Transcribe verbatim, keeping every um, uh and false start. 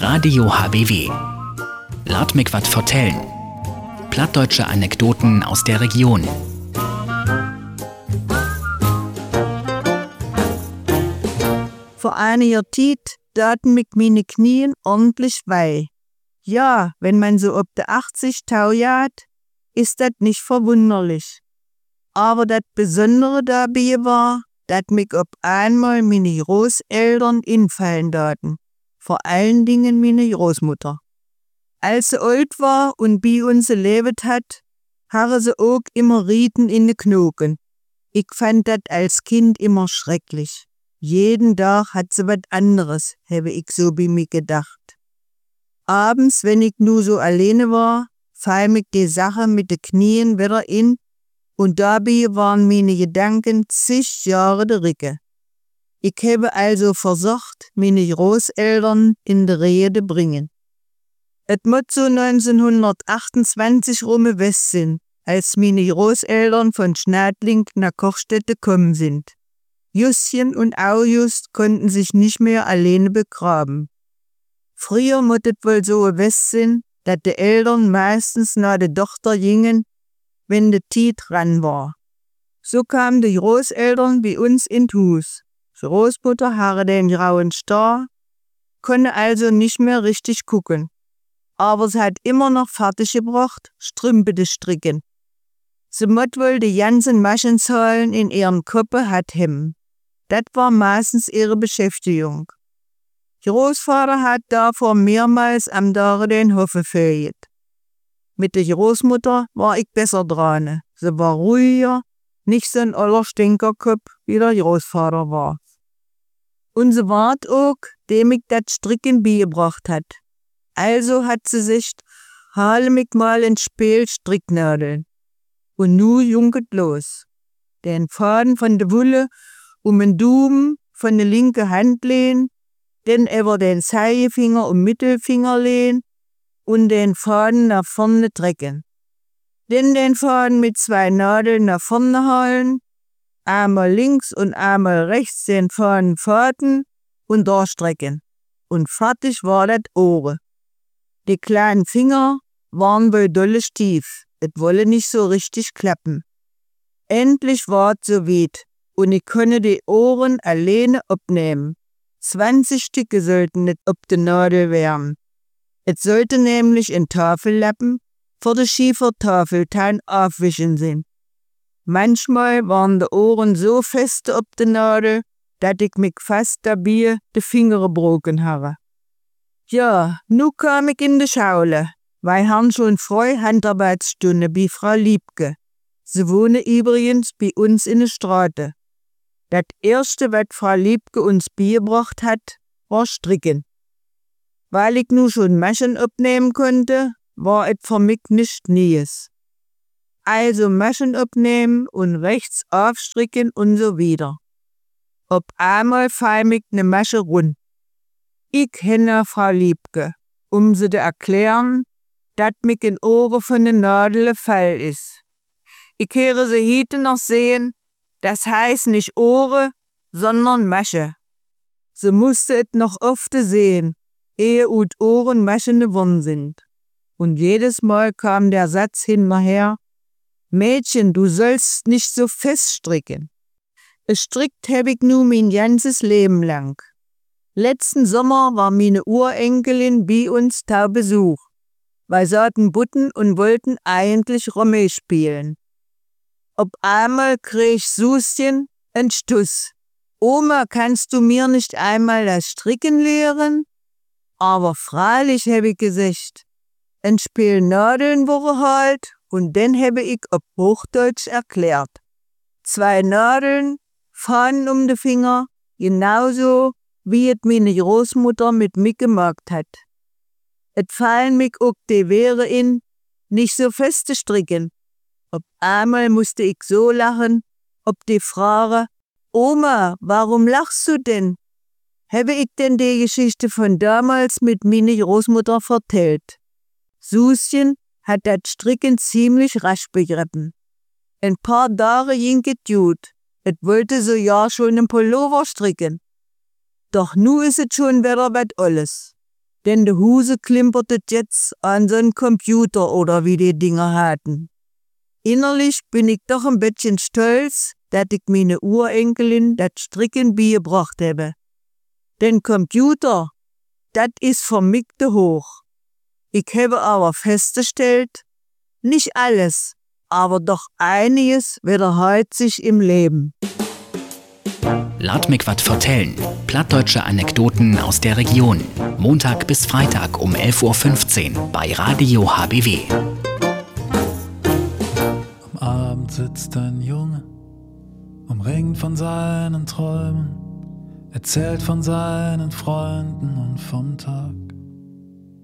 Radio H B W. Lad mich wat vertellen. Plattdeutsche Anekdoten aus der Region. Vor einiger Zeit taten mich meine Knien ordentlich weh. Ja, wenn man so ob de achtzig Tau jat, ist das nicht verwunderlich. Aber das Besondere dabei war, dass mich ob einmal meine Großeltern infallen taten. Vor allen Dingen meine Großmutter. Als sie alt war und bei uns gelebt hat, hatte sie auch immer Rieten in den Knochen. Ich fand das als Kind immer schrecklich. Jeden Tag hat sie was anderes, habe ich so bei mir gedacht. Abends, wenn ich nur so alleine war, fiel mich die Sache mit den Knien wieder in und dabei waren meine Gedanken zig Jahre der Ricke. Ich habe also versucht, meine Großeltern in die Rede bringen. Es muss so neunzehnhundertachtundzwanzig rum gewesen sein, als meine Großeltern von Schnadling nach Kochstätte gekommen sind. Justchen und Aujust konnten sich nicht mehr alleine begraben. Früher muss es wohl so gewesen sein, dass die Eltern meistens nach der Tochter gingen, wenn die Zeit dran war. So kamen die Großeltern bei uns ins Haus. Die Großmutter hatte den grauen Star, konnte also nicht mehr richtig gucken. Aber sie hat immer noch fertig gebracht, Strümpfe zu stricken. Sie muss wohl die ganzen Maschenzahlen in ihrem Kopf hat hemmen. Das war meistens ihre Beschäftigung. Großvater hat davor mehrmals am Tag den Hof gefegt. Mit der Großmutter war ich besser dran. Sie war ruhiger, nicht so ein oller Stinkerkopf, wie der Großvater war. Und sie wart auch, dem ich das Stricken beigebracht hat. Also hat sie sich, hale mich mal ins Spiel Stricknadeln. Und nu junket los. Den Faden von der Wolle um den Daumen von der linken Hand lehnen, dann über den Zeigefinger und Mittelfinger lehnen und den Faden nach vorne trecken. Dann den Faden mit zwei Nadeln nach vorne halten, einmal links und einmal rechts den Faden faden und durchstrecken. Und fertig war das Ohr. Die kleinen Finger waren wohl dolle stief, es wolle nicht so richtig klappen. Endlich war es so weit und ich konnte die Ohren alleine abnehmen. zwanzig Stücke sollten nicht ob die Nadel werden. Es sollte nämlich in Tafellappen vor der Schiefertafeltein aufwischen sein. Manchmal waren die Ohren so fest ob die Nadel, dass ich mich fast dabei die Finger gebrochen habe. Ja, nu kam ich in die Schaule, weil haben schon früh Handarbeitsstunde bei Frau Liebke. Sie wohne übrigens bei uns in der Straße. Das erste, was Frau Liebke uns beigebracht hat, war Stricken. Weil ich nu schon Maschen abnehmen konnte, war es für mich nichts Neues. Also Maschen abnehmen und rechts aufstricken und so wieder. Ob einmal fiel mich ne Masche rund. Ich kenne Frau Liebke, um sie zu erklären, dass mich in Ohren von den Nadeln Fall ist. Ich höre sie heute noch sehen, das heißt nicht Ohren, sondern Masche. Sie musste es noch oft sehen, ehe ut Ohren Maschen geworden sind. Und jedes Mal kam der Satz hinterher: Mädchen, du sollst nicht so fest stricken. Gestrickt hab ich nun mein ganzes Leben lang. Letzten Sommer war meine Urenkelin bei uns zu Besuch, weil sie hatten Butten und wollten eigentlich Romme spielen. Ob einmal krieg Suschen einen Stuss. Oma, kannst du mir nicht einmal das Stricken lehren? Aber freilich, hab ich gesagt, ein Spiel Nadeln wurde halt und dann habe ich auf Hochdeutsch erklärt. Zwei Nadeln, Fahnen um die Finger, genauso wie es meine Großmutter mit mir gemacht hat. Et fallen mich auch die Wehre in, nicht so fest zu stricken. Ob einmal musste ich so lachen, ob die Frage: Oma, warum lachst du denn? Habe ich denn die Geschichte von damals mit meiner Großmutter vertellt. Suschen hat das Stricken ziemlich rasch begriffen. Ein paar Tage ging es gut. Es wollte so ja schon einen Pullover stricken. Doch nu is es schon wieder was alles. Denn de Huse klimpertet jetzt an so'n Computer oder wie die Dinger hatten. Innerlich bin ich doch ein bisschen stolz, dass ich meine Urenkelin das Stricken beigebracht habe. Denn Computer, das ist für mich de hoch. Ich habe aber festgestellt, nicht alles, aber doch einiges wiederholt sich im Leben. Laat mich wat vertellen. Plattdeutsche Anekdoten aus der Region. Montag bis Freitag um elf Uhr fünfzehn bei Radio H B W. Am Abend sitzt ein Junge, umringt von seinen Träumen, erzählt von seinen Freunden und vom Tag.